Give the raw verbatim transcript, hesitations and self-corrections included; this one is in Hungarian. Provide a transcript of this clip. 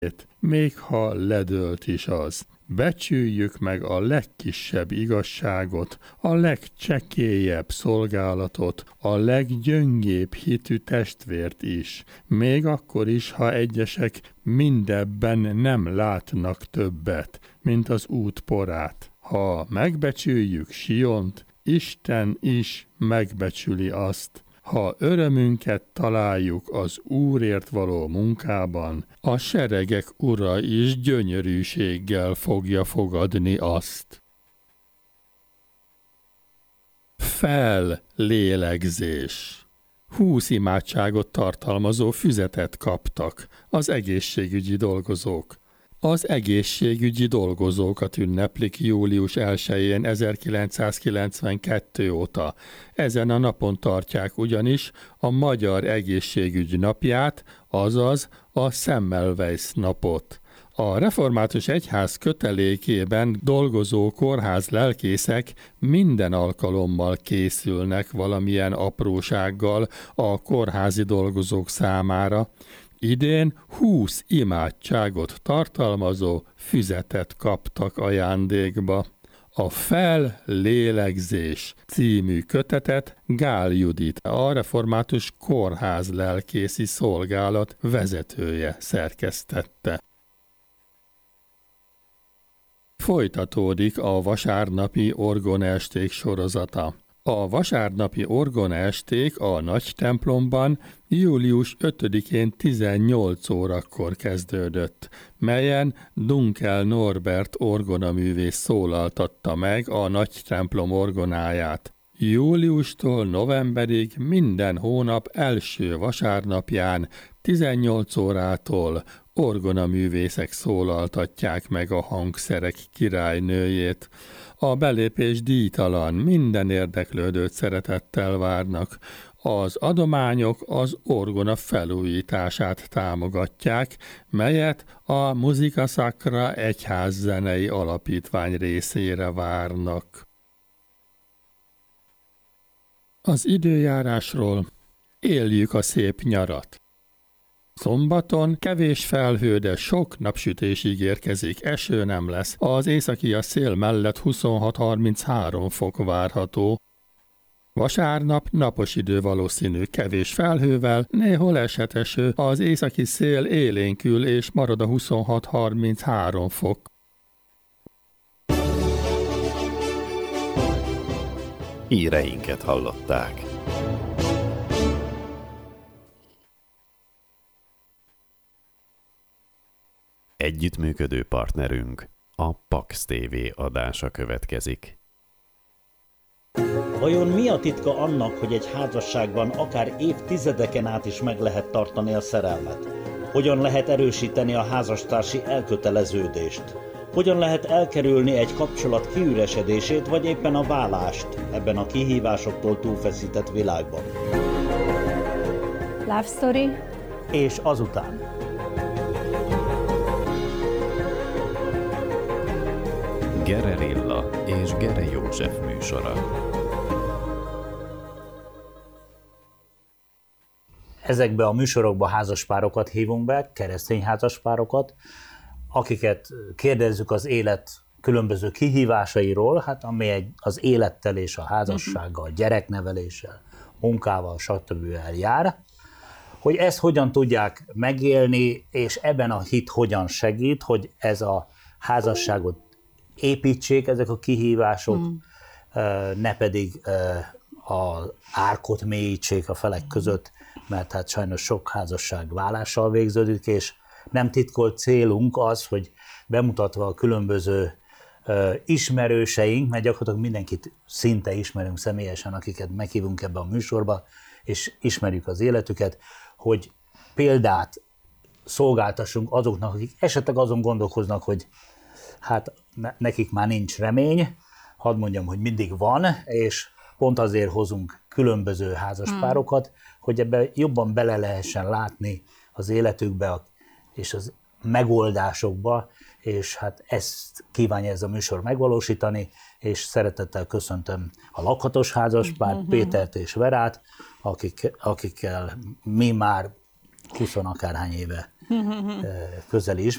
még ha ledölt is az. Becsüljük meg a legkisebb igazságot, a legcsekélyebb szolgálatot, a leggyöngébb hitű testvért is, még akkor is, ha egyesek mindebben nem látnak többet, mint az út porát. Ha megbecsüljük Siont, Isten is megbecsüli azt. Ha örömünket találjuk az Úrért való munkában, a seregek ura is gyönyörűséggel fogja fogadni azt. Fellélegzés. Húsz imádságot tartalmazó füzetet kaptak az egészségügyi dolgozók. Az egészségügyi dolgozókat ünneplik július elsején ezerkilencszázkilencvenkettő óta. Ezen a napon tartják ugyanis a Magyar Egészségügy napját, azaz a Semmelweis napot. A református egyház kötelékében dolgozó kórház lelkészek minden alkalommal készülnek valamilyen aprósággal a kórházi dolgozók számára. Idén húsz imádságot tartalmazó füzetet kaptak ajándékba. A Fellélegzés című kötetet Gál Judit, a református kórház lelkészi szolgálat vezetője szerkesztette. Folytatódik a vasárnapi orgonaesték sorozata. A vasárnapi orgonaesték a nagy templomban július ötödikén tizennyolc órakor kezdődött, melyen Dunkel Norbert orgonaművész szólaltatta meg a nagy templom orgonáját. Júliustól novemberig minden hónap első vasárnapján tizennyolc órától orgonaművészek szólaltatják meg a hangszerek királynőjét. A belépés díjtalan, minden érdeklődőt szeretettel várnak. Az adományok az orgona felújítását támogatják, melyet a Musica Sacra egyházzenei alapítvány részére várnak. Az időjárásról: éljük a szép nyarat. Szombaton kevés felhő, de sok napsütés ígérkezik, eső nem lesz. Az északi a szél mellett huszonhat-harminchárom fok várható. Vasárnap napos idő valószínű, kevés felhővel, néhol eshet eső, az északi szél élénkül és marad a huszonhat-harminchárom fok. Híreinket hallották. Együttműködő partnerünk a Pax té vé adása következik. Vajon mi a titka annak, hogy egy házasságban akár évtizedeken át is meg lehet tartani a szerelmet? Hogyan lehet erősíteni a házastársi elköteleződést? Hogyan lehet elkerülni egy kapcsolat kiüresedését, vagy éppen a válást ebben a kihívásoktól túlfeszített világban? Love Story. És azután. Gererilla és Gere József műsora. Ezekbe a műsorokba házaspárokat hívunk be, keresztény házaspárokat, akiket kérdezzük az élet különböző kihívásairól, hát ami egy, az élettel és a házassággal, gyerekneveléssel, munkával, stb. Jár, hogy ezt hogyan tudják megélni, és ebben a hit hogyan segít, hogy ez a házasságot építsék ezek a kihívások, mm. ne pedig az árkot mélyítsék a felek között, mert hát sajnos sok házasság válással végződik, és nem titkolt célunk az, hogy bemutatva a különböző ismerőseink, mert gyakorlatilag mindenkit szinte ismerünk személyesen, akiket meghívunk ebbe a műsorba, és ismerjük az életüket, hogy példát szolgáltassunk azoknak, akik esetleg azon gondolkoznak, hogy hát nekik már nincs remény, hadd mondjam, hogy mindig van, és pont azért hozunk különböző házaspárokat, hmm. hogy ebbe jobban bele lehessen látni az életükbe és az megoldásokba, és hát ezt kívánja ez a műsor megvalósítani, és szeretettel köszöntöm a lakhatós házaspárt, hmm. Pétert és Verát, akik, akikkel mi már húsz akárhány éve közeli